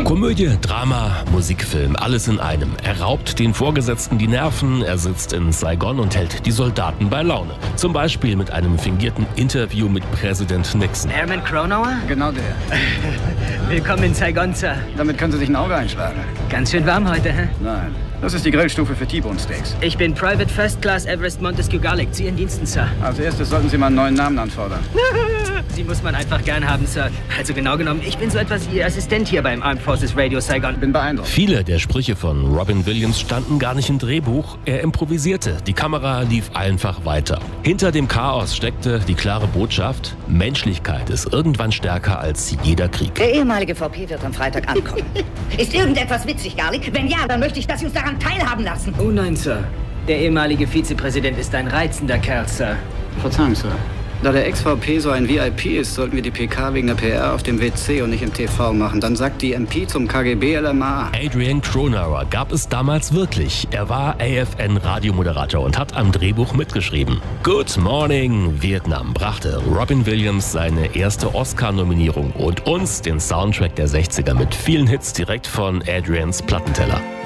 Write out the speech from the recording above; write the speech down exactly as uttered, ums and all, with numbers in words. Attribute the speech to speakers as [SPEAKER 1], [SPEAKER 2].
[SPEAKER 1] Komödie, Drama, Musikfilm, alles in einem. Er raubt den Vorgesetzten die Nerven, er sitzt in Saigon und hält die Soldaten bei Laune. Zum Beispiel mit einem fingierten Interview mit Präsident Nixon.
[SPEAKER 2] Herman Cronauer?
[SPEAKER 3] Genau der.
[SPEAKER 2] Willkommen in Saigon, Sir.
[SPEAKER 3] Damit können Sie sich ein Auge einschlagen.
[SPEAKER 2] Ganz schön warm heute, hä?
[SPEAKER 3] Nein, das ist die Grillstufe für T-Bone Steaks.
[SPEAKER 2] Ich bin Private First Class Everest Montesquieu Garlic. Zu Ihren Diensten, Sir.
[SPEAKER 3] Als erstes sollten Sie mal einen neuen Namen anfordern.
[SPEAKER 2] Sie muss man einfach gern haben, Sir. Also genau genommen, ich bin so etwas wie Ihr Assistent hier beim Armed Forces Radio Saigon.
[SPEAKER 3] Bin beeindruckt.
[SPEAKER 1] Viele der Sprüche von Robin Williams standen gar nicht im Drehbuch. Er improvisierte. Die Kamera lief einfach weiter. Hinter dem Chaos steckte die klare Botschaft: Menschlichkeit ist irgendwann stärker als jeder Krieg.
[SPEAKER 4] Der ehemalige V P wird am Freitag ankommen. Ist irgendetwas witzig, Garlic? Wenn ja, dann möchte ich, dass Sie uns daran teilhaben lassen.
[SPEAKER 2] Oh nein, Sir. Der ehemalige Vizepräsident ist ein reizender Kerl, Sir.
[SPEAKER 3] Verzeihung, Sir. Da der Ex-V P so ein V I P ist, sollten wir die P K wegen der P R auf dem W C und nicht im T V machen. Dann sagt die M P zum K G B L M A.
[SPEAKER 1] Adrian Cronauer gab es damals wirklich. Er war A F N-Radiomoderator und hat am Drehbuch mitgeschrieben. Good Morning Vietnam brachte Robin Williams seine erste Oscar-Nominierung und uns den Soundtrack der sechziger mit vielen Hits direkt von Adrians Plattenteller.